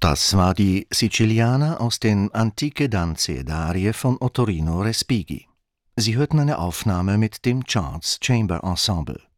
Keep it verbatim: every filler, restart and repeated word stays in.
Das war die Siciliana aus den Antiche Danze ed Arie von Ottorino Respighi. Sie hörten eine Aufnahme mit dem Charles Chamber Ensemble.